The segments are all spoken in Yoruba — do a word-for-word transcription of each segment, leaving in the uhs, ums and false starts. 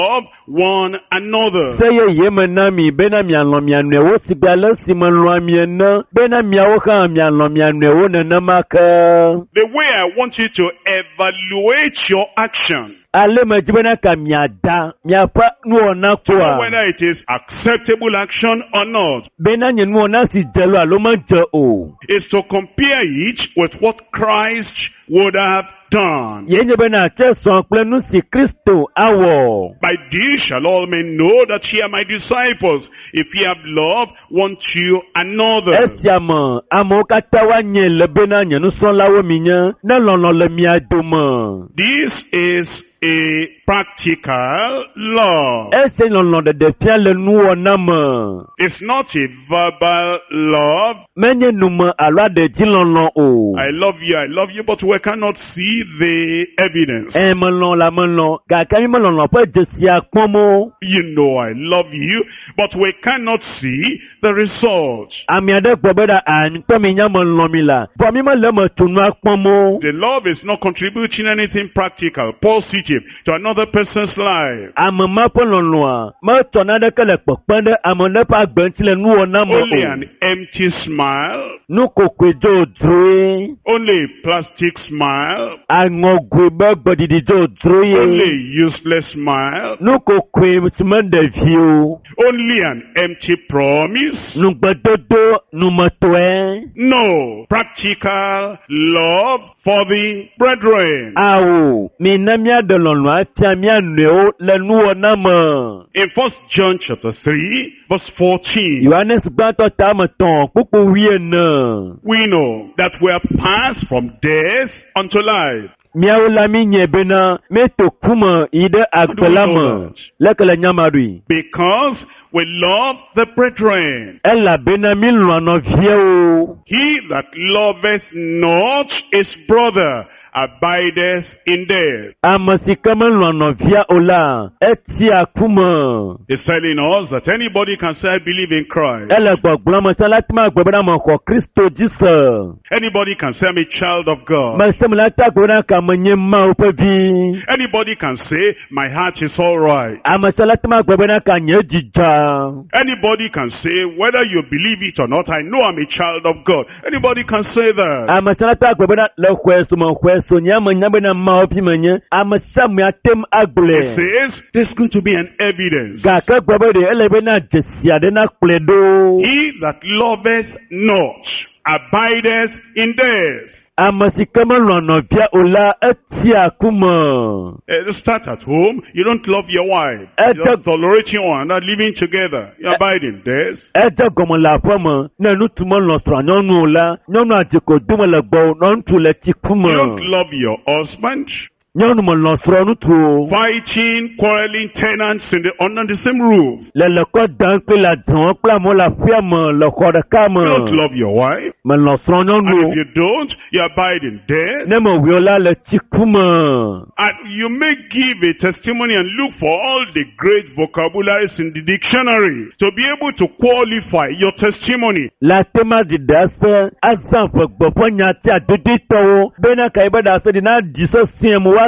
love one another. Say ye manami benamia lomian wo sigala simanloamiana benamia woka mian lomian wo namaka. The way I want you to evaluate your action. Ale majibana ka miada miapa nuona kwa. Whether it is acceptable action or not. Benanye nuona si jelo aloma je o. Is to compare it with what Christ would have done. Yenye bena cheso plenu si Kristo awo. By this shall all men know that ye are my disciples, if ye have love one to another. Esiama amo katawa nye lebena nye nuson lawo minya na lono le miaduma. This is a practical love. Ese lono de defia le nuo nama. It's not a verbal love. Menye numa alwa de jilono o. I love you, I love you, but we cannot see the evidence. Eh melon la melon kakami melon la pe jesia pomo. You know I love you, but we cannot see the result. Ami ade gbobeda an to mi nya melon mi la. Bo mi ma le mo tunu pomo. The love is not contributing anything practical, positive to another person's life. Amama polonwa ma tonada kele popende amone pa gbentile nuo na mo. Only an empty smile. Nu kokwejo dre. Only a plastic smile. Angogwe gbodidi jo dre. Only a useless smile. Nu kokwe mende view. Only an empty promise. Nu gbododo nu motwe. No practical love for the brethren. Awo mi namia de lonwa tiamia neo le nuo na mo. In First John chapter three, verse fourteen. Yohanes gbato tamaton pupu wie na. We know that we have passed from death unto life. Miaula minye bena meto kuma ide agbalama lekele nyamarui. Because we love the brethren. Ella bena milwano vieo. He that loveth not his brother abideth in death. Amasikama lwano via ola etia kuma. He's telling us that anybody can say I believe in Christ. Ella gbogbama salatima gbobena mo ko Kristo Jesus. Anybody can say I'm a child of God. Masemlata gona kamanye ma opevi. Anybody can say my heart is all right. Amasalatima gbobena kanye jija. Anybody can say whether you believe it or not, I know I'm a child of God. Anybody can say that. Amasalata gbobena le kweso mo kweso nyama nyabena ma opi manye. Amasamu atem agle. It says there's going to be an evidence. Gaka gbobede elebena jesia dena kledo. He that loveth not abideth in death. Amasikama lono via ola etia kuma. Uh, start at home. You don't love your wife. Uh, You're not tolerating one another, living together. You abide in death. Eja gomo la fama na nutumo lo sra nyonu ola nyonu ajiko dumo le gbo nontu le tikuma. You don't love your husband. Nyonu mo lo sra nutu. Fighting, quarreling tenants in the under the same roof. Le le ko dan pe la don pla mo la fiama le ko de kama. You don't love your wife. Me lo sra And nyonu. if you don't, you abide in death. Ne mo wiola le tikuma. And you may give a testimony and look for all the great vocabularies in the dictionary to be able to qualify your testimony. La tema di dasa azan fo gbopo nyati adodi to bena ka ibada se di na diso siem wasa.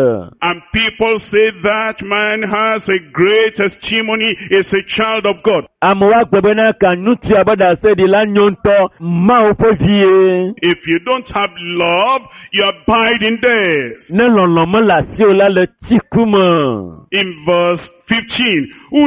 And people say that man has a great testimony, is a child of God. Amwa gbebena ka nuti abada se di la nyonto ma opofie. If you don't have love, you abide in death. Ne lolo mo la si ola le tikuma. In verse fifteen,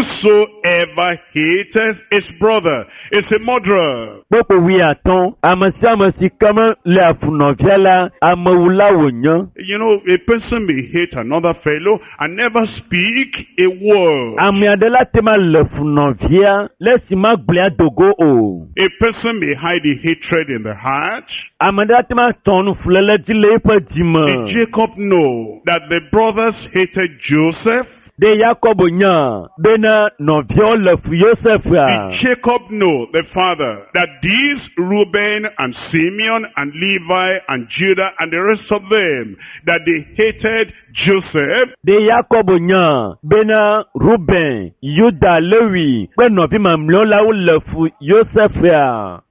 whosoever hateth his brother is a murderer. Popo wi aton amasi amasi kama le afunoviala amawula wonyo. You know, a person may hate another fellow and never speak a word. Ami adela tema le funovia le sima gblea dogo o. A person may hide the hatred in the heart. Amada tema tonu fulele dile pa jima. Did Jacob know that the brothers hated Joseph? De Jacob nya bena novio le fu Joseph. Did Jacob know, the father, that these Reuben and Simeon and Levi and Judah and the rest of them, that they hated Joseph? De Jacob nya bena Reuben, Judah, Levi, ben novi mamlo la u le fu Joseph.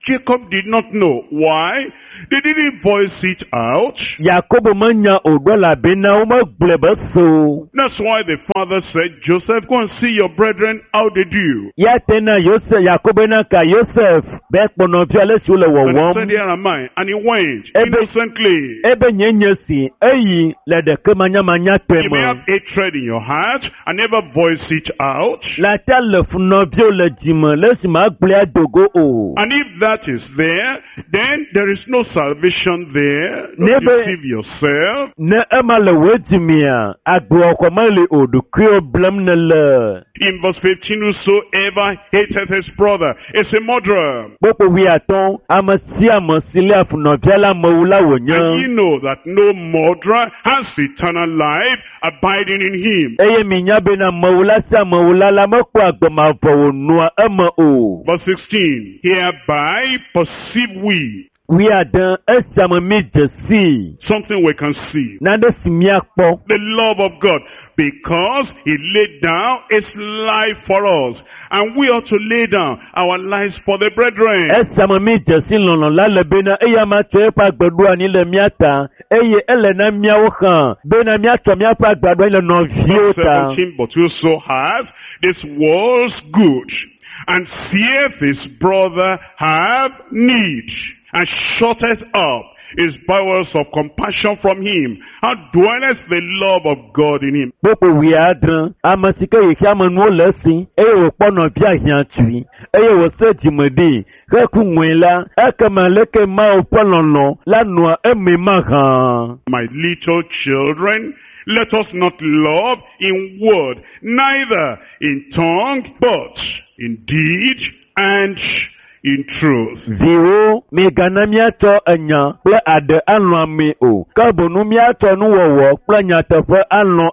Jacob did not know. Why? They didn't voice it out. Yakobo manya odola bena uma glebaso. That's why the father said, Joseph, go and see your brethren, how they do. Ya tena Yosef Yakobo na ka Yosef be pono bi ale sule wo And he wom. said, here am I. And he went Ebe- innocently. Ebe nyenye si eyi le de ke manya manya You may have twemo. hatred in your heart and never voice it out. La ta le funo bi o le jime le si ma gble adogo o. And if that is there, then there is no salvation there. Don't Never- deceive yourself. Ne ema le we jimia agbo ko ma le odu krio blem ne le. In verse fifteen, whosoever hateth his brother is a murderer. Popo wi aton amasi amasi le afuno bi ala mawula And ye wonyan. know that no murderer has eternal life abiding in him. Eye mi nya be na mawula sa mawula la mako agbama vo nua ema o. Verse sixteen, hereby perceive we Wi adan esama mi jesi. something we can see. Na de simi akpo. The love of God, because he laid down his life for us, and we ought to lay down our lives for the brethren. Esama mi jesi lono la le be na eya ma to pa gbadua ni le miata. Eye ele na miawo kan. Be na miato mia pa gbadua le no Verse viota. seventeen, but whoso hath this world's good, and seeth his brother have need, and shutteth up his bowels of compassion from him, how dwelleth the love of God in him? Popo wi adran amasika ye ki amanu lesin. Eye wo pono bi ahian tui. Eye wo se jimedi. Ke ku nwela ekema leke ma o ponono la noa eme ma han. My little children, let us not love in word, neither in tongue, but in deed and in truth. Zero me gana miato enya ple ade anlo ame o. Kabonu miato nu wowo ple nyatefe anlo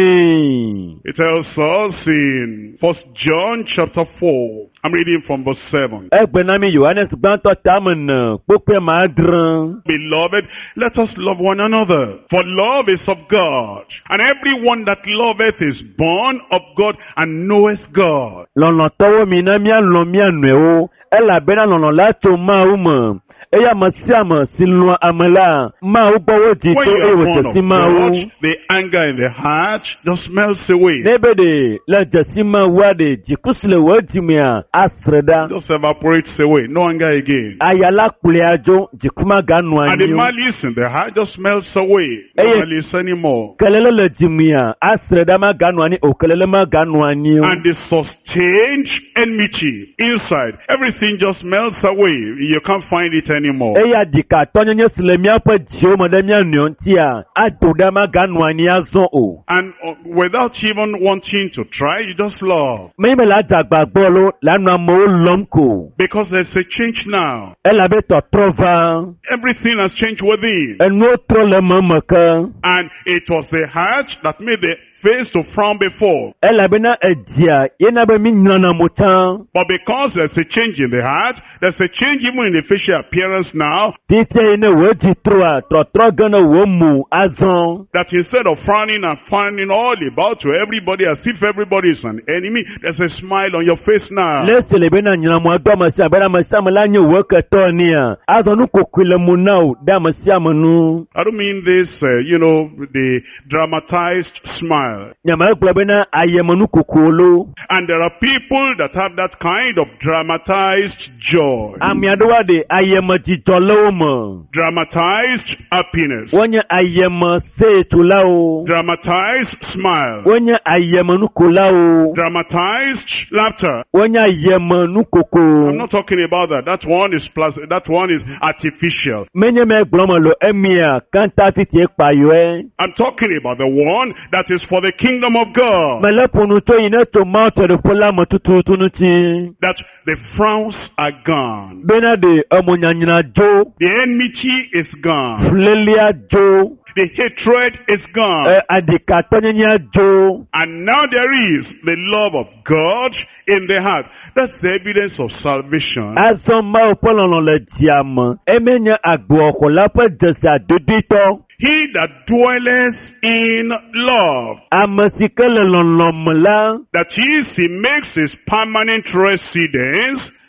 ame. It tells us in First John chapter four. I'm reading from verse seven. Egbe na mi Yohanes gbanto tamen pope ma adran. Beloved, let us love one another, for love is of God. And everyone that loveth is born of God and knoweth God. Lono towo mi na mi anlo mi anwe o. Ela bena lono la to ma umo. Eya masiama silwa amela ma ubowo ji When to you e are wo born of se ma God, o. the anger in the heart just melts away. Nebede la jasima wade jikusle wajimia asreda. Just evaporates away. No anger again. Ayala kuleajo jikuma ganu And the anyo. malice in the heart just melts away. No Hey. malice anymore. Kelele le jimia asreda ma ganu ani o kelele ma ganu anyo. And the sustained enmity inside, everything just melts away. You can't find it anymore. Eya dika tonyenye silemia pa jio mademia nyontia atoda ma ganu ani azon o. And uh, without even wanting to try, you just love. Meme la dagba gbolo lanu amo lomko. Because there's a change now. Ela be to trova. Everything has changed within. Eno tro le mamaka. And it was the heart that made the face to frown before. Ela be na edia yena be mi nyana mutan. But because there's a change in the heart, there's a change even in the facial appearance now, Tite ene weji troa tro tro gana womu azon. that instead of frowning and frowning all about to everybody as if everybody is an enemy, there's a smile on your face now. Lese le be na nyana mu ado masi abera masi amala nye weke to ni a. Azon nu kokule mu nau da masi amanu. I don't mean this, uh, you know, the dramatized smile. Nyama ekule be na ayemanu kokolo. And there are people that have that kind of dramatized joy, Ami adowa de ayema jitolo mo. dramatized happiness, Wonye ayema se tulao. dramatized smile, Wonye ayema nu kulao. dramatized laughter. Wonye ayema nu I'm koko. not talking about that. That one is plus. That one is artificial. Menye me gloma lo emia kanta titi ekpayo e. I'm talking about the one that is for the kingdom of God. Meleponu to ine to mauto de pola matutu tunuti. That the frowns are gone. Bena de omonyanyina jo. The enmity is gone. Flelia jo. The hatred is gone. Eh, adika tonyenya jo. And now there is the love of God in the heart. That's the evidence of salvation. Azon ma opolono le diama. Emenya agbo okola pe jesa dodito. He that dwelleth in love, Amasikele lon lomla. that is, he makes his permanent residence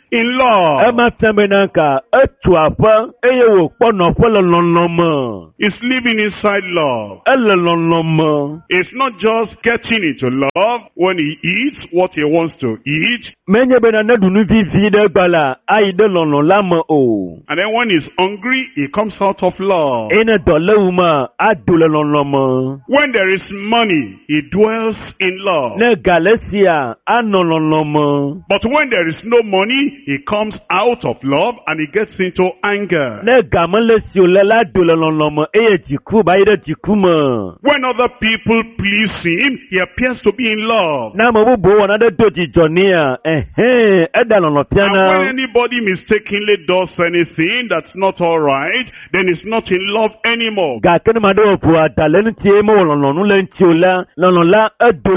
in love. Ema temenanka etu apa eye wo kpono fele lolomo. It's living inside love. Ele lolomo. It's not just getting into love when he eats what he wants to eat. Menye bena nedunu vivi de bala aide lolon lama o. And then when he's hungry, he comes out of love. Ene dole uma adule lolomo. When there is money, he dwells in love. Ne galesia anololomo. But when there is no money, he comes out of love and he gets into anger. Ne gamalesio lela dule lolomo eye jiku ba ide jikuma. When other people please him, he appears to be in love. Na mo bo wona de doji jonia eh eda lono And when piana. anybody mistakenly does anything that's not all right, then he's not in love anymore. Ga ken ma do pu adalen tie mo lolonu len tiola lonola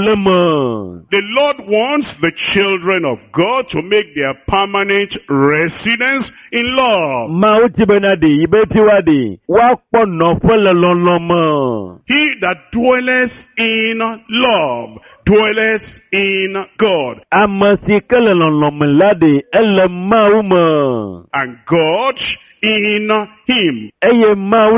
edolemo. The Lord wants the children of God to make their permanent residence in love. Ma o jibena di ibe piwadi wa pono fele lolomo. He that dwelleth in love dwelleth in God, Amasi kele lolomo lade ele mauma. and God in him. Eye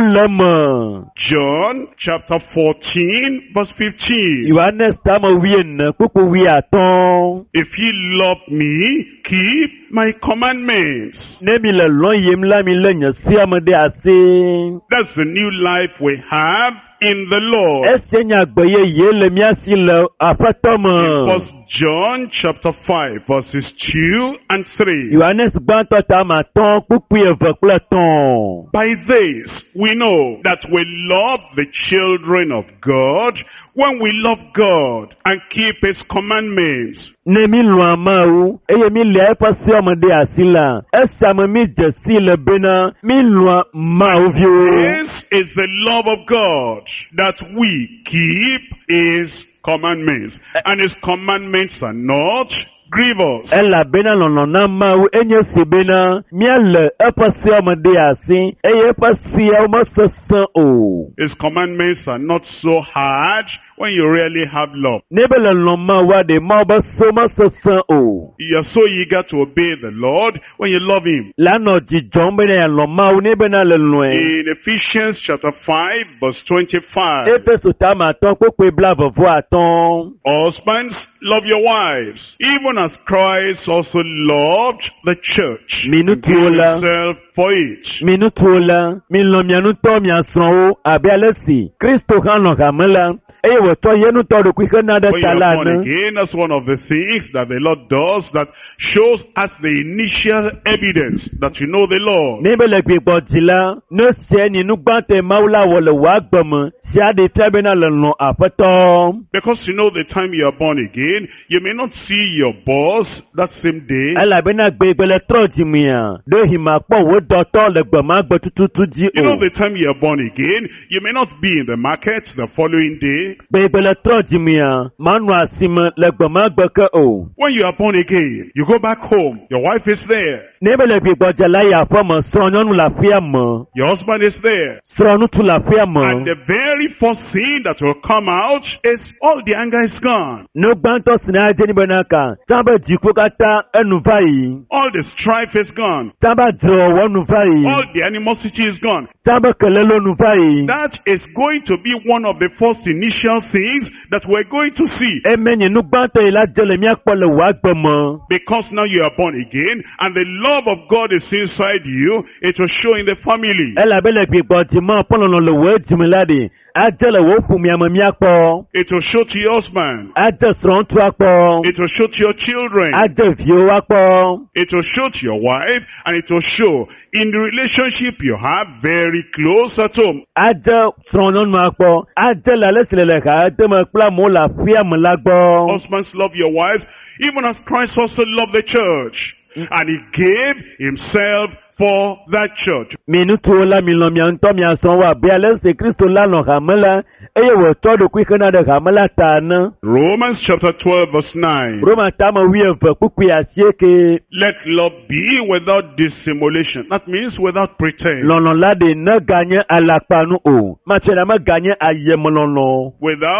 maulama. John chapter fourteen verse fifteen. Yohanes tama wien kuku wiaton. If ye love me, keep my commandments. Nemi le lon yem la mi le nya siamade ase. That's the new life we have in the Lord. Ese nya gboye ye le miasi le In afatomo. First John chapter five verses two and three. Yohanes gbanto tama ton kuku evekle ton. By this we know that we love the children of God when we love God and keep his commandments. Nemi lwa mau, eye mi le pa siamade asila. Esa me mi jesi le bena, mi lwa mau vyo. This is the love of God, that we keep his commandments. And his commandments are not grievous. Ela bena lolona mau enye si bena, miale epa siamade asi, eye epa siama sesan o. His commandments are not so hard when you really have love. Nebele loma wade mau ba soma sesan o. You are so eager to obey the Lord when you love him. Lano jijom bena ya loma u nebena le lwen. In Ephesians chapter five verse twenty-five. Epe sotama aton kukwe blavo vo aton. Husbands, love your wives, even as Christ also loved the church and Minutu gave ola. himself for it. Minutu la, min lo mianu to miason o, abe alesi. Kristo kano kamela. Eye woto yenu to do kwike nada When you are born talana. again, that's one of the things that the Lord does that shows us the initial evidence that you know the Lord. Nebele gbe jila, no se ni nu gbante maula wole wa gbemo. Si ade fiabena le no apeto. Because you know the time you are born again, you may not see your boss that same day. Ela bena gbe gbele tro jimia. Do hima po wo doto le gbema gbe tututu ji You know o. the time you are born again, you may not be in the market the following day. Gbe gbele tro jimia. Manu asime le gbema gbe ke o. When you are born again, you go back home, your wife is there, Nebele gbe jala ya fo mo so nyonu la fia mo. your husband is there. So nu tu la fia mo. And the very first thing that will come out is all the anger is gone. No gbanto sina jeni benaka. Tamba jiko kata enu vai. All the strife is gone. Tamba dro wonu vai. All the animosity is gone. Tamba kelelo nu vai. That is going to be one of the first initial things that we're going to see. Emenye nu gbanto ila jele mi akpole wa gbemo. Because now you are born again and the love of God is inside you, it will show in the family. Ela bele gbigbo jimo polono le we jimilade. Ajele wo fumi ama mi akpo. It will show to your husband. Aje sron tu akpo. It will show to your children. Aje vio akpo. It will show to your wife, and it will show in the relationship you have very close at home. Aje sron nu akpo. Aje la leselele ka aje me kpla mo la fia me lagbo. Husbands, love your wives, even as Christ also loved the church. And he gave himself for that church. Minutu ola milon mi anto mi ason wa be alese Kristo la no hamela eye wo to do kwike na de hamela ta na. Romans chapter twelve verse nine. Roma tama wi eva kuku asieke. Let love be without dissimulation. That means without pretense. Lono la de na ganye alapanu o. Ma chena ma ganye ayemolono. Without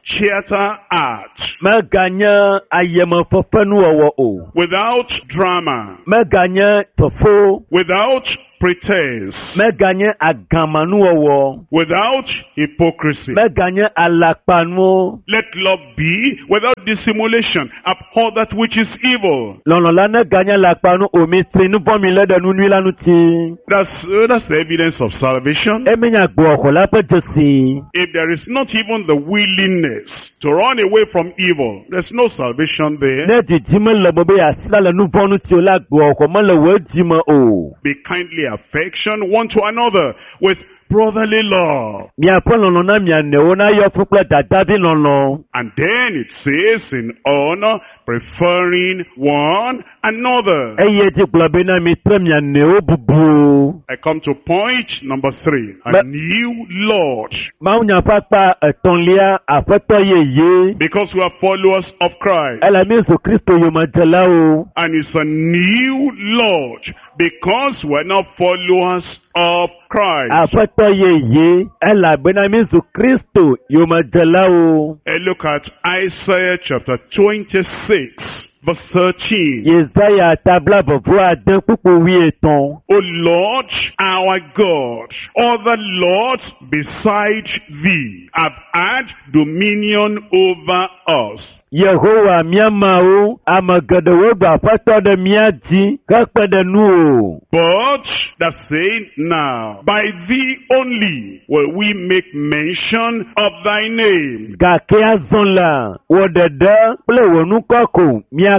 theater art, Meganye ayemefefenu wɔwɔ o. without drama, Meganye fefo. without pretense, Meganye agamanu wɔwɔ. without hypocrisy. Meganye alakpanu. Let love be without dissimulation. Abhor that which is evil. Lɔlɔla ne ganye lakpanu omi si nubɔmi le ɖe nunui la ŋuti. That's, uh, that's the evidence of salvation. Emenya gbɔ xɔ la ƒe dzesi. If there is not even the willingness to run away from evil, there's no salvation there. Ne dzidzime le me be yasi la le nubɔ ŋuti o la gbɔ xɔ mele wo dzime o. Be kindly affection one to another with brotherly love. Miaƒe lɔlɔ na mia newo na yɔ fu kple dadavi lɔlɔ. And then it says in honor, preferring one another. Eye dzi gblɔ be na mi tre mia newo bubu. I come to point number three. A But- new Lord. Mawunya ƒe akpa etɔ̃lia aƒetɔ yeye. Because we are followers of Christ. Ele mi Yesu Kristo yomedzelawo. And it's a new Lord. Because we're now followers of Christ. Aƒetɔ yeye elabena mi Yesu Kristo yomedzelawo. And look at Isaiah chapter twenty-six, verse thirteen. Yesaya tabla vɔvɔ ade kpukpu wi etɔ̃. O Lord, our God, other lords beside thee have had dominion over us. Yehowa miamawo ame geɖewo gba aƒetɔ ɖe mía dzi hekpe ɖe nu o. But the saying now, by thee only will we make mention of thy name. Gake azɔ la, wò ɖeɖe kple wò nukɔ ko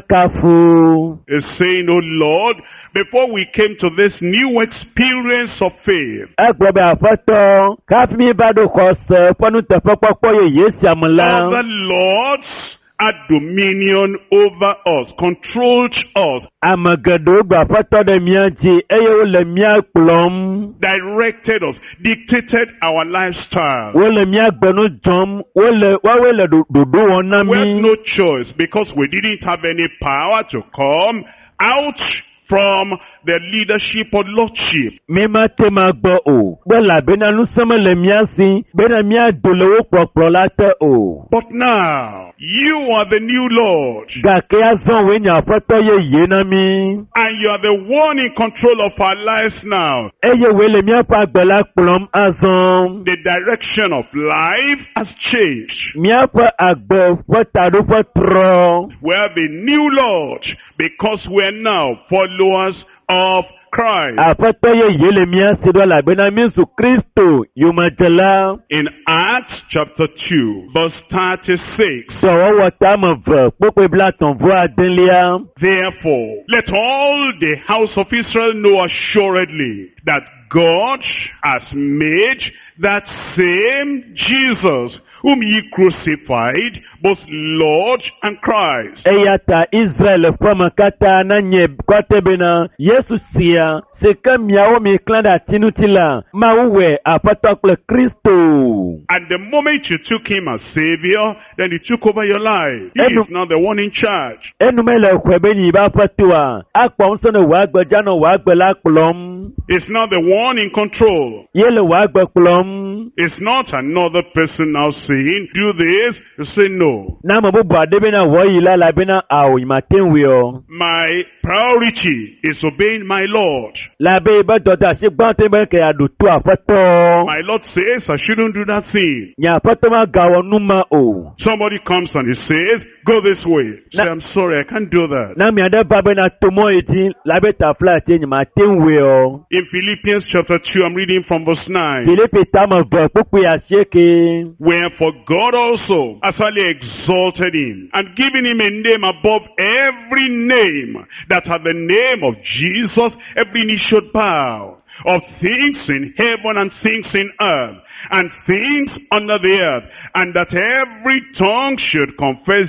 miakafu. Is saying, O Lord, before we came to this new experience of faith, Egblɔ be aƒetɔ hafi mi va ɖo xɔse ƒe nuteƒekpɔkpɔ yeye sia me la. other lords had dominion over us, controlled us, Ame geɖewo gba aƒetɔ ɖe mía dzi eye wole mía kplɔm. directed us, dictated our lifestyle. Wole mía gbenu dzɔm. Wole woawoe le ɖo- ɖoɖo wɔm na We had mí. no choice because we didn't have any power to come out from the leadership or lordship. Mi mate ma gbɔ o. Be labena nusẽ mele mía si bena míado le wo kpɔkplɔ la te o. But now, you are the new Lord, Gake azɔ woe nye aƒetɔ yeye na mí. and you are the one in control of our lives now. Eye woe le míaƒe agbe la kplɔm azɔ. The direction of life has changed. Míaƒe agbe ƒe taɖoƒe trɔ. We have a new Lord because we are now followers of Christ. Aƒetɔ yeye le mía si ɖo elabena mi Yesu Kristo yomedzela. In Acts chapter two, verse thirty-six, Dɔwɔwɔ tame ve kpokpe blaetɔ̃ vɔ adelia. therefore, let all the house of Israel know assuredly that God has made that same Jesus whom ye crucified, both Lord and Christ. Eya ta Israel ƒeme katã nanye kɔte bena Yesu sia si ke miawo mi klã ɖe ati ŋuti la, Mawu wɔe aƒetɔ kple Kristo. And the moment you took him as Savior, then he took over your life. He Enu- is now the one in charge. Enume le xɔe be nyi ba aƒetɔa, akpɔ ŋusẽ ne wò agbe dza nɔ wò agbe la kplɔm. He's now the one in control. Ye le wò agbe kplɔm. It's not another person now saying, do this. You say no. Na ame bubu aɖe bena wɔyi la la bena awo nyimate ŋui o. My priority is obeying my Lord. La be be dɔda asi gbãtɔ be ke aɖo to aƒetɔ. My Lord says I shouldn't do that thing. Nye aƒetɔ ma gawɔ nu ma o. Somebody comes and he says, go this way. Say, Na- I'm sorry, I can't do that. Na mi aɖe ba bena to mɔ yi dzi la be ta fla ati nyimate ŋui o. In Philippians chapter two, I'm reading from verse nine. Filipi tame ve kpukpui asieke. Wherefore God also has highly exalted him and given him a name above every name, that at the name of Jesus every knee should bow, of things in heaven and things in earth and things under the earth, and that every tongue should confess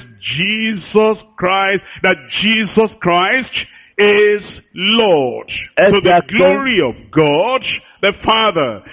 Jesus Christ, that Jesus Christ is Lord, to the Exactly. glory of God the Father.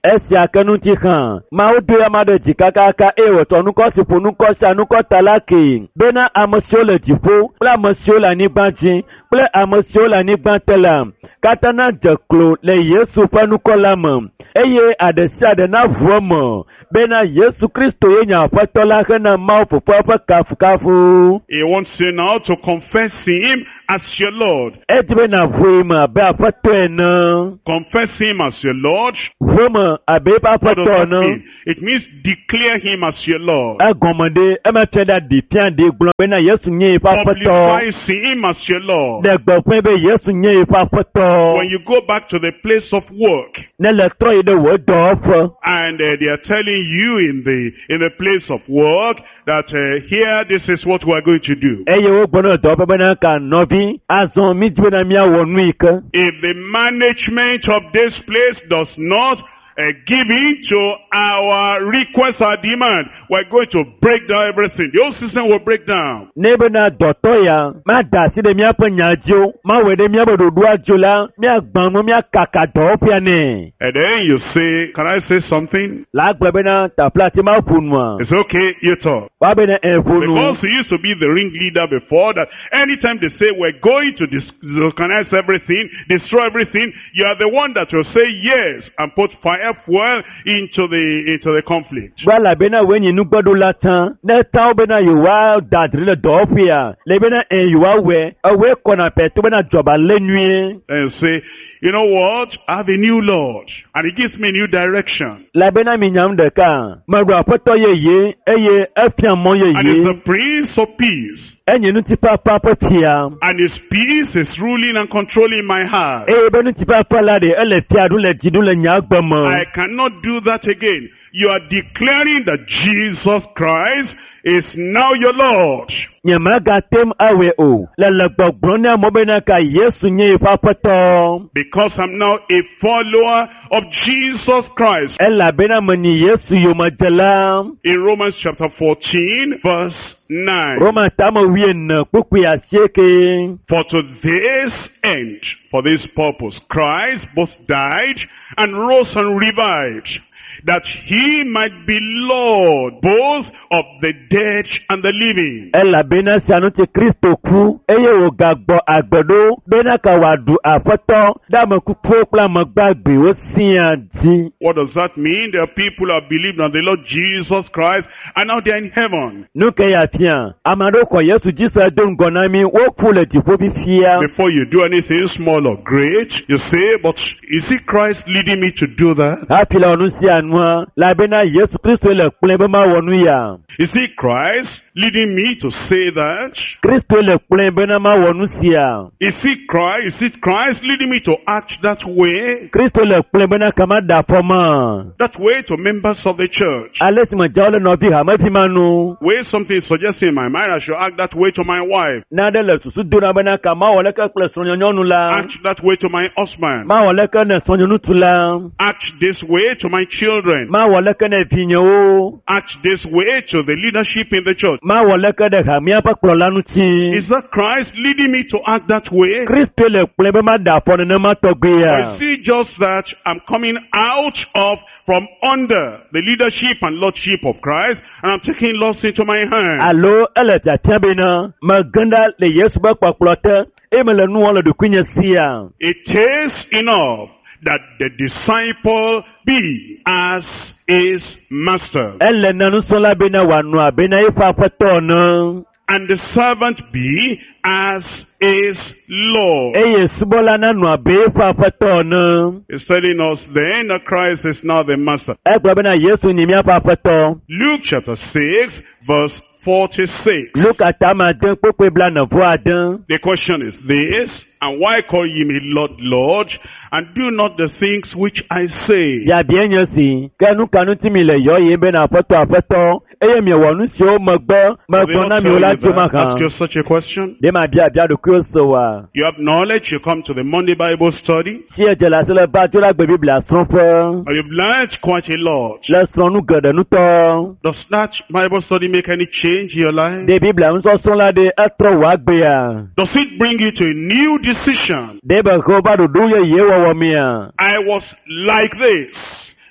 esi akenu ti kan ma o do ya ma de jikakaka e woto nuko sipo nuko sha nuko talaki bena amosio le jifo pla amosio la ni banji pla amosio la ni bantela katana jeklo le Yesu fa nuko lam eye adesa de na vuomo bena Yesu Kristo ye nya fatola kana ma fofo fa kafu kafu. He wants you now to confess him as your Lord. Ejbe na vuima be afato ena. Confess him as your Lord. Vuoma abe pa afato na. It means declare him as your Lord. Agomode e ma tweda di pian de glo bena Yesu nye fa afato. Publicize him as your Lord. De gbo pe be Yesu nye fa afato. When you go back to the place of work, ne le tro de wo do and uh, they are telling you in the in the place of work that uh, here this is what we are going to do. Eye wo gbono do pe bena kan no bi azon mi jbe na mi awonu ika. If the management of this place does not Uh, give in to our request, our demand, we're going to break down everything. The whole system will break down. Nebe na doto ya, ma da si de mi apa nyajo, ma we de mi apa do dua jola, mi agban mo mi akaka do pia ne. And then you say, can I say something? La gbebe na ta plati ma funwa. It's okay, you talk. Wa be na enfunu. Because he used to be the ringleader before that. Anytime they say we're going to disorganize everything, destroy everything, you are the one that will say yes and put fire fuel into the into the conflict. Bala bena wenye nugbado latan na tawo bena yuwa dadrile dofia le bena en yuwa we awe kona peto bena joba lenue. And say, you know what? I have a new Lord, and He gives me a new direction. La bena minyam de ka magwa poto ye ye eye afian mo ye ye. And it's the Prince of Peace. Enye nu ti papa potia. And His peace is ruling and controlling my heart. E benu ti papa la de ele tiadu le jidu le nyagbamo. I cannot do that again. You are declaring that Jesus Christ is now your Lord. Nyamaga tem awe o. La la gbogbona mo bena ka Yesu nye papato. Because I'm now a follower of Jesus Christ. Ella bena mani Yesu yo majala. In Romans chapter fourteen verse nine. Roma tama wien kuku ya sheke. For to this end, for this purpose, Christ both died and rose and revived, that he might be Lord both of the dead and the living. Ella bena sanuti Kristo ku eye wo gagbo agbodo bena ka wadu afoto da mo ku popla mo gbagbe o sian di. What does that mean? There are people who have believed on the Lord Jesus Christ and now they are in heaven. No ke ya tian amado ko Yesu Jesus don gonami wo ku le di fo bi fia. Before you do anything small or great, you say, but is it Christ leading me to do that? Apila onu sian la bena Yesu Kristo le kule ma wonu ya. Is it Christ leading me to say that? Kristo le kule bena ma wonu sia. Is it Christ? Is it Christ leading me to act that way? Kristo le kule bena kama da foma. That way to members of the church. Ales ma jawle no bi ha ma fi manu. Way something suggesting in my mind I should act that way to my wife. Na de le susu do na bena kama wole ka kle sonyo nyonu la. Act that way to my husband. Ma wole ka ne sonyo nutula. Act this way to my children. Ma wole ka ne pinyo. Act this way to the leadership in the church. Ma wole ka de ha mi apa klola nuti. Is that Christ leading me to act that way? Kristo le kule be ma da fo ne ma togbe ya. Or is it just that I'm coming out of from under the leadership and lordship of Christ and I'm taking laws into my hand? Allo ele ta tiabena maganda le Yesu ba kwaklote e me le nu wala de kunya sia. It is enough that the disciple be as his master. Elle nanu sola bena wanu abena ifa fatona. And the servant be as his Lord. Eye subola nanu abe ifa fatona. It's telling us then that Christ is now the master. Egba bena Yesu ni mi apa fato. Luke chapter six verse forty-six. Luke atama den pope bla na vo adan. The question is this, and why call ye me Lord, Lord, and do not the things which I say? Ya bien yosi, kanu kanu ti mi le yo ye be na foto afoto, eye mi wonu si o mo gbo, mo gbo na mi o la ti ma kan. Ask you such a question. De ma bia bia do so wa. You have knowledge, you come to the Monday Bible study. Si e je la se le ba to la gbe Bible ason fo. You've learned quite a lot. Le son nu gede nu to. Does that Bible study make any change in your life? De Bible un so son la de etro wa gbe ya. Does it bring you to a new decision? De ba ko ba do do ye ye wo wo mi ya. I was like this.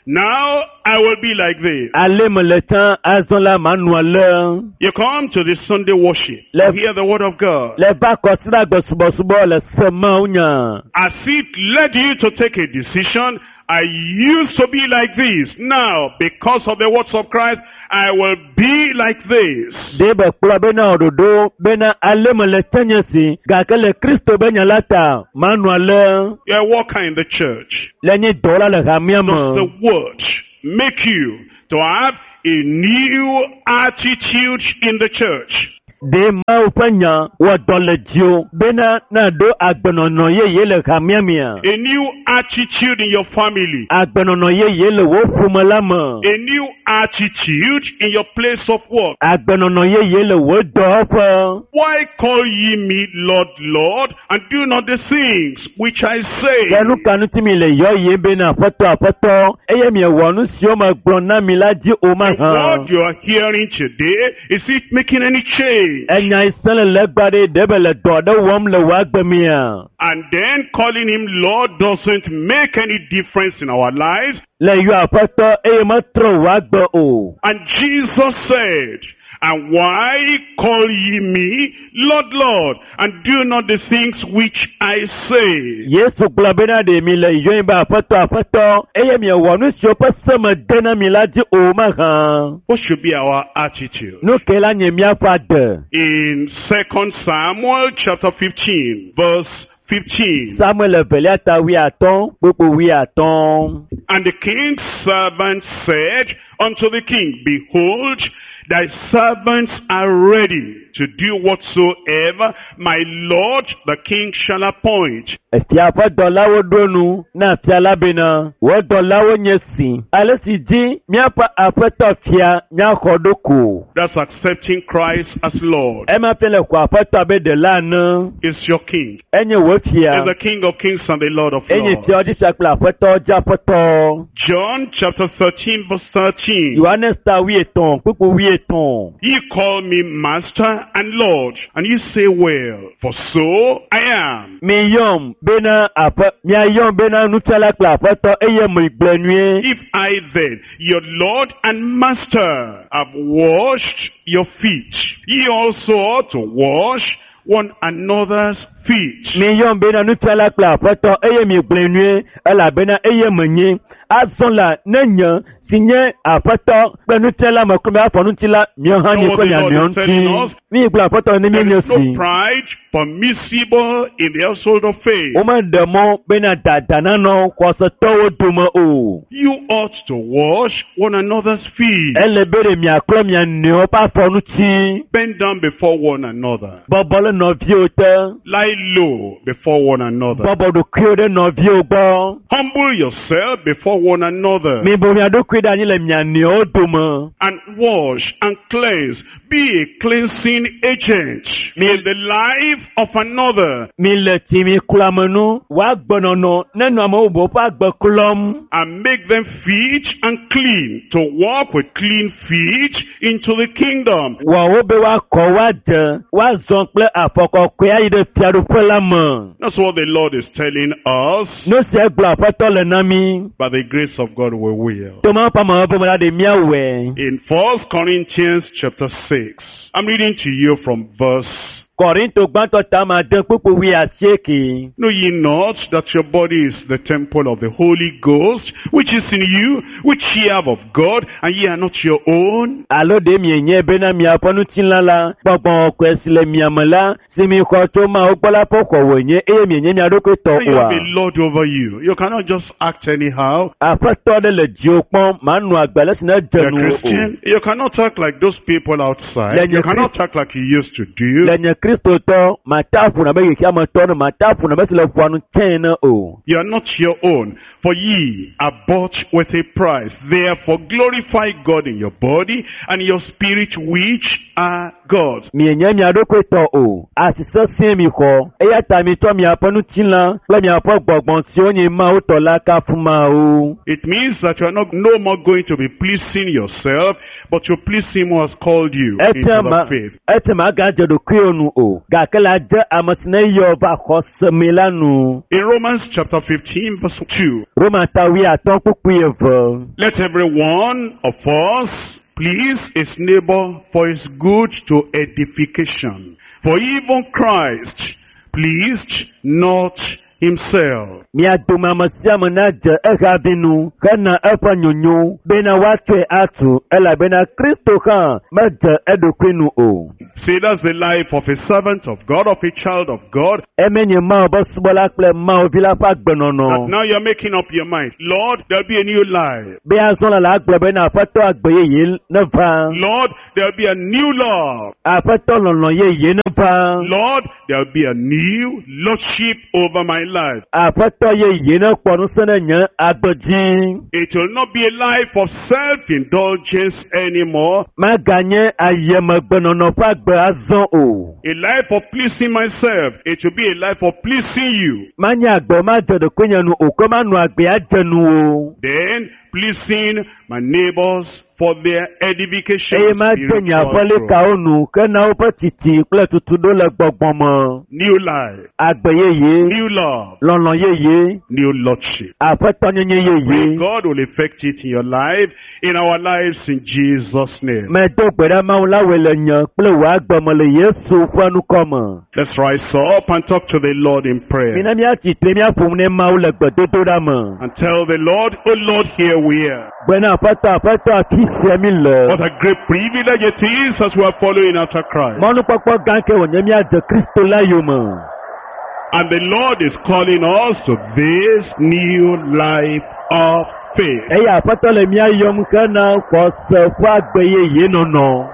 Now I will be like this. Ale me le temps azon la manu ale. You come to the Sunday worship, Le- to hear the word of God. Le ba kosida gbe subo subo le sema unya. As it led you to take a decision, I used to be like this. Now, because of the words of Christ, I will be like this. De be kplo be na ododo be na ale me le tenye si ga ke le Kristo be nya lata manu ale. You're a worker in the church. Le ni dola le hamia Does the me. word make you to have a new attitude in the church? De ma upanya wa dole dio be na na do agbenono ye ye le hamia mia. A new attitude in your family. Agbenono ye ye le wo fumala me. A new attitude in your place of work. Agbenono ye ye le wo do fa. Why call ye me Lord, Lord, and do not the things which I say? Yanu kanu ti mi le yo ye be na foto afoto eye mi wonu si o ma gbon na mi la di o ma The word han. you are hearing today, is it making any change? Enya isele le gbade de be le do de wom le wa gbe mi a. And then calling him Lord doesn't make any difference in our lives. Le yo afoto eye ma tro wa gbe o. And Jesus said, and why call ye me Lord, Lord, and do not the things which I say? Yesu glo be na de mi le yo ba afoto afoto eye mi wonu si o pe se me de na mi la di o ma han. What should be our attitude? No ke la nye mi afa de. In Second Samuel chapter fifteen, verse fifteen. Samuel bele ata wi aton, popo wi aton. And the king's servant said unto the king, Behold, thy servants are ready to do whatsoever my lord the king shall appoint. Esi afa dolawo donu na fia labena wo dolawo nyesi ale si di mi apa afeto fia nya kodoko That's accepting Christ as Lord. e ma pele kwa afeto be de lana Is your king. enye wo Is fia the King of kings and the Lord of enye lords. ti odi sakla afeto ja afeto John chapter thirteen verse thirteen. Yohanes ta wi eton popo wi eton Ye call me Master and Lord, and you say, well, for so I am. mi yom bena afa mi ayom bena nutala kla afeto eye mo igbenue If I then, your Lord and Master, have washed your feet, ye also ought to wash one another's feet. mi yom bena nutala kla afeto eye mi igbenue ela bena eye menye azon la nenya sinye afeto penutela makume afonutila mi han ni Know what ko the ya Lord mi is telling us? onti mi igba afeto ni mi There is no nyosi pride permissible in the household of faith. o ma demo bena dadana no ko so to duma o You ought to wash one another's feet. ele bere mi aklo mi ani o pa fonuti Bend down before one another. bobolo no vi o te Lie low before one another. bobodo krio no vi o gbo Humble yourself before one another. mi bo mi ado kwida ni le mi ani o duma And wash and cleanse. Be a cleansing agent in the life of another. mi le ti mi kulamanu wa gbonono nenu amo bo pa gbokulom And make them fit and clean to walk with clean feet into the kingdom. wa wo be wa ko wa de wa zon ple afoko ko ayi de fiaru pela mo That's what the Lord is telling us. no se gba foto le na mi By the grace of God we will. to ma pa mo bo la de mi awe In First Corinthians chapter six, I'm reading to you from verse. Korinto gbanto ta ma de popo wi asieki Know ye not that your body is the temple of the Holy Ghost, which is in you, which ye have of God, and ye are not your own? alo de mi enye be na mi afonu tinlala gbogbo ko esile mi amala si mi ko to ma o gbola poko wonye e mi enye mi adoko to And you wa have a Lord over you. You cannot just act anyhow. afeto de le ji opon manu agbele sina You're a jenu o Christian. You cannot act like those people outside. Then You you're cannot act like you used to do. lenye kristo to matafu na be yiki amato no matafu na be sile fuanu ten o You are not your own, for ye are bought with a price. Therefore glorify God in your body and your spirit, which are God's. mi enye mi adoko to o asise sin mi ko eya ta mi to mi aponu tinla le mi apo gbogbon ti onye ma o to la ka fun ma o It means that you are not no more going to be pleasing yourself, but you please him who has called you into etema the faith. etema ga jedo krionu o. Gakela de amasne yo ba khosemelanu. In Romans chapter fifteen verse two. Roma tawi aton kukuyevo. Let every one of us please his neighbor for his good to edification. For even Christ pleased not himself. Mia duma masiamu na je egabinu kana epanyonyo bena watwe atu ela bena Kristo kan maje edokwenu o. See, that's the life of a servant of God, of a child of God. Emenye ma bosubola kle ma ovila pa gbenono. That now you're making up your mind. Lord, there'll be a new life. Be azon la agbe bena afato agbeye ye ne va. Lord, there'll be a new love. Afato lolon ye ye ne va. Lord, there'll be a new lordship over my life. Afato ye ye ne kwonu sene nye agbeji. It will not be a life of self-indulgence anymore. Ma ganye ayeme gbenono pa gbe azon o. A life of pleasing myself. It will be a life of pleasing you. Manya agbe ma jode kwenyanu o koma nu agbe ajenu o. Then pleasing my neighbors for their edification. E ma tenya fole ka onu kana o petiti kle tutudo le gbogbomo. New life. Agbeye ye. New love. Lolon ye ye. New lordship. Afato nyenye ye ye. God will effect it in your life, in our lives, in Jesus' name. Me do gbere ma la wele nyan ple wa gbomo le Yesu fanu komo. Let's rise up and talk to the Lord in prayer. Mina mi ati te mi afumne ma o le gbedodo da mo. And tell the Lord, oh Lord, here we are. Bena afato afato akisi mi le. What a great privilege it is as we are following after Christ. Monu popo ganke wonye mi ade Kristo la yo mo. And the Lord is calling us to this new life of faith. Eya afato le mi ayom kana ko se fu agbeye ye no no.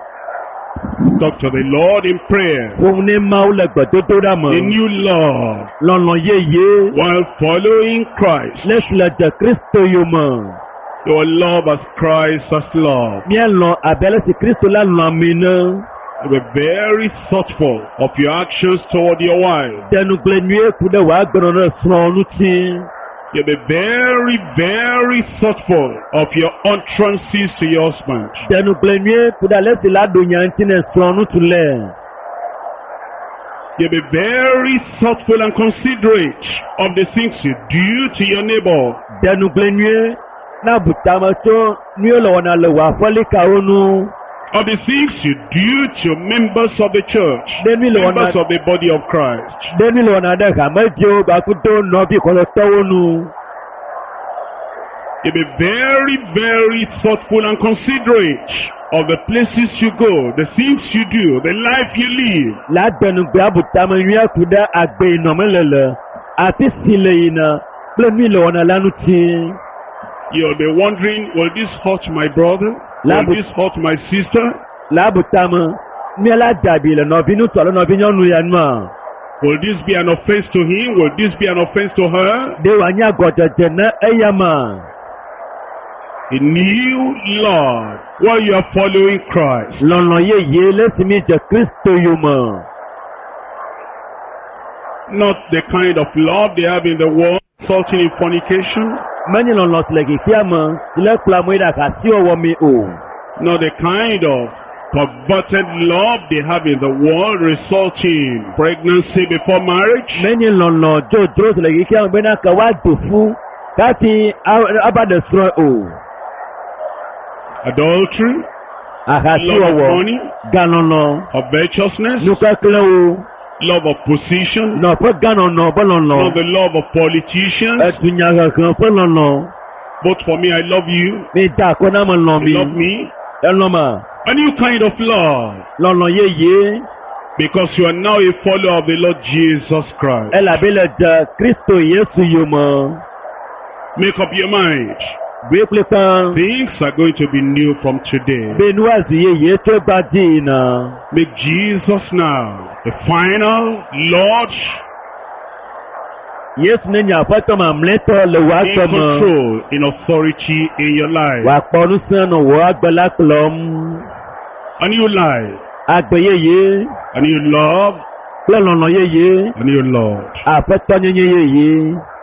Talk to the Lord in prayer. Fumne ma o le gbedodo da mo. A new love Lolon ye ye. while following Christ. Let's let the Kristo yo mo. Your love as Christ has loved. Mi lon abele si Kristo la lon mi na. Be very thoughtful of your actions toward your wife. Denu glenue kude wa gboro sonu ti. You'll be very, very thoughtful of your utterances to your husband. Denu glenue kude lesi la do nyanti ne sonu tule. You'll be very thoughtful and considerate of the things you do to your neighbor. Denu glenue na butamato ni lo na le wa fole ka onu. Of the things you do to members of the church, members of the body of Christ. Demi lo na de ka mejo ba kuto no bi ko to onu. You be very, very thoughtful and considerate of the places you go, the things you do, the life you live. La denu gba butama ni akuda agbe no melele. Ati sile ina, demi lo na lanu ti. You'll be wondering, will this hurt my brother? Will this hurt my sister? La butama ni la dabi le no binu to no binu nu ya nu. Will this be an offense to him? Will this be an offense to her? De wa nya gojeje na eyama. A new Lord while you are following Christ. Lolon ye ye lesi mi je Kristo yo mo. Not the kind of love they have in the world, resulting in fornication. Many lolon legi fiama le klamo ida ka si owo mi o. Not the kind of perverted love they have in the world, resulting in pregnancy before marriage. Many lolon jojo legi fiama bena ka wa dofu kati abade sro o. Adultery, Ahasi love of owo money, ganono covetousness, nukakle o. love of position, No pe ganono bolonlo. not the love of politicians. Etunyaga kan bolonlo. Both for me, I love you. Mi da ko na mo lo You mi. love me. Eloma. A new kind of love. Lolon ye ye. Because you are now a follower of the Lord Jesus Christ. Ela bele de Kristo Yesu yo mo. Make up your mind. Gbe ple kan. Things are going to be new from today. Benuazi ye ye to gbadi na. Make Jesus now the final Lord Yes nenya fato ma mleto le wa in tomo. control, in authority in your life. Wa ponu sanu wo agbala klom. A new life, Agbeye ye. a new love, Lolon ye ye. a new Lord. Afeto nyenye ye ye.